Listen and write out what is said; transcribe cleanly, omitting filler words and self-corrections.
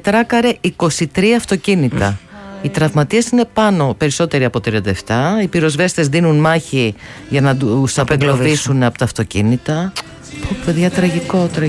τράκαρε 23 αυτοκίνητα. Οι τραυματίες είναι περισσότεροι από 37. Οι πυροσβέστες δίνουν μάχη για να τους απεγκλωβίσουν από τα αυτοκίνητα. Παιδιά, τραγικό.